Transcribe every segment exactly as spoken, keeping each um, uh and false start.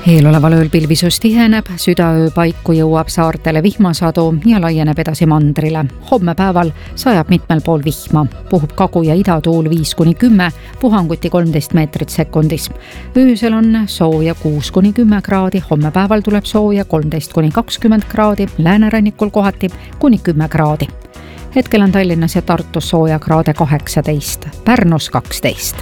Eeloleval ööl pilvisus tiheneb, südaöö paiku jõuab saartele vihmasadu ja laieneb edasi mandrile. Homme päeval sajab mitmel pool vihma. Puhub kagu- ja idatuul viis kuni kümme, puhanguti kolmteist meetrit sekundis. Öösel on sooja kuus kuni kümme kraadi, homme päeval tuleb sooja kolmteist kuni kakskümmend kraadi, läänerannikul kohati kuni kümme kraadi. Hetkel on Tallinnas ja Tartus sooja kraade kaheksateist, Pärnus kaksteist.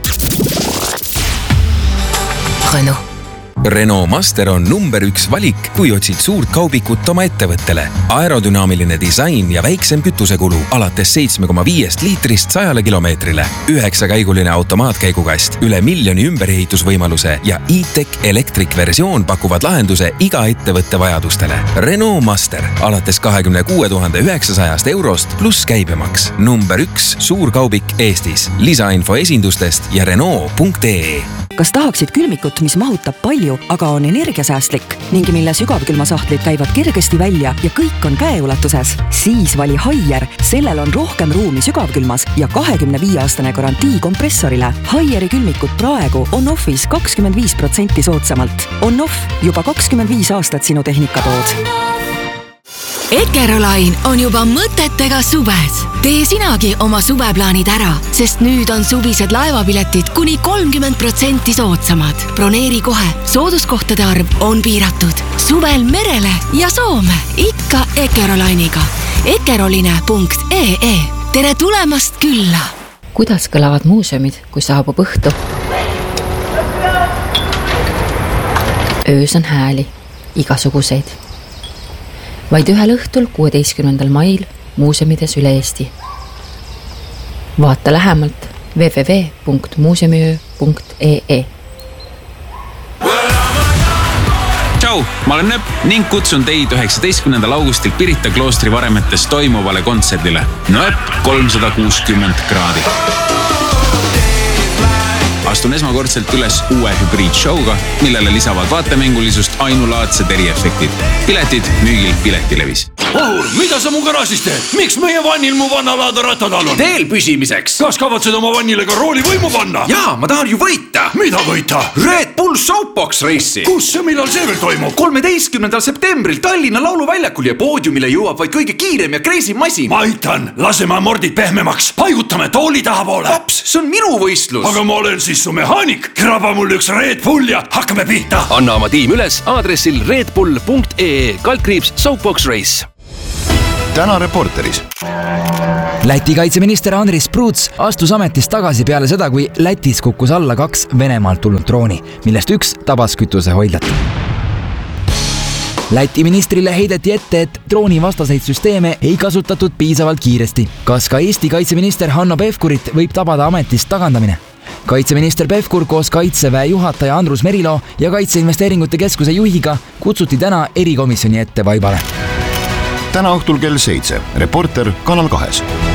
Renault. Renault Master on number üks valik, kui otsid suurt kaubikut oma ettevõttele. Aerodünaamiline disain ja väiksem kütusekulu alates seitse koma viis liitrist sajale kilomeetrile. Üheksakäiguline automaatkäigukast, üle miljoni ümberehitusvõimaluse ja e-tech electric versioon pakuvad lahenduse iga ettevõtte vajadustele. Renault Master alates kahekümne kuue tuhande üheksasajast eurost pluss käibemaks. Number üks suurkaubik Eestis. Lisainfo esindustest ja Renault punkt ee. Kas tahaksid külmikut, mis mahutab palju, aga on energiasäästlik ning mille sügavkülmasahtlid käivad kergesti välja ja kõik on käeulatuses? Siis vali Haier, sellel on rohkem ruumi sügavkülmas ja kahekümne viie aastane garantii kompressorile. Haieri külmikut praegu on offis kakskümmend viis protsenti soodsamalt. On off juba kakskümmend viis aastat sinu tehnikatood. Eckerolain on juba mõtetega suves. Tee sinagi oma suveplaanid ära, sest nüüd on suvised laevapiletid kuni kolmkümmend protsenti soodsamad. Broneeri kohe, sooduskohtade arv on piiratud. Suvel merele ja Soome, ikka Eckerolainiga. Eckeroline punkt ee. Tere tulemast külla! Kuidas kõlavad muuseumid, kui saabub õhtu? Öös on hääli, igasuguseid. Vaid ühel õhtul kuueteistkümnendal mail muuseumides üle Eesti. Vaata lähemalt w w w punkt muuseumiöö punkt ee. Tšau, ma olen Nööp ning kutsun teid üheksateistkümnendal augustil Pirita kloostri varemetes toimuvale kontserdile. Nööp kolmsada kuuskümmend kraadi. Astun esmakordselt üles uue hübriidshowga, millele lisavad vaatemängulisust ainulaadsed eriefektid. Piletid müügil Piletilevis. Ohur, mida sa mu garaažis teed? Miks meie vannil mu vannalaada rattad all on? Teel püsimiseks. Kas kavatsed oma vannile ka rooli võimu panna? Jaa, ma tahan ju võita. Mida võita? Red Bull Soapbox Race'i. Kus ja millal see veel toimub? kolmeteistkümnendal septembril Tallinna lauluväljakul ja poodiumile jõuab vaid kõige kiirem ja kreisim masin. Ma aitan, laseme mordid pehmemaks. Paigutame tooli taha poole. Paps, see on minu võistlus. Aga ma olen siis su mehaanik. Kraba mul üks Red Bull ja hakkame pihta. Anna oma tiim üles aadressil red bull punkt ee kaldkriips Soapbox Race. Täna Reporteris. Läti kaitseminister Andris Pruuts astus ametist tagasi peale seda, kui Lätis kukkus alla kaks Venemaalt tulnud drooni, millest üks tabas kütusehoidlat. Läti ministrile heideti ette, et drooni vastaseid süsteeme ei kasutatud piisavalt kiiresti. Kas ka Eesti kaitseminister Hanno Pevkurit võib tabada ametist tagandamine? Kaitseminister Pevkur koos Kaitseväe juhataja Andrus Merilo ja Kaitseinvesteeringute Keskuse juhiga kutsuti täna erikomisjoni ette vaibale. Täna õhtul kell seitse. Reporter Kanal kahes.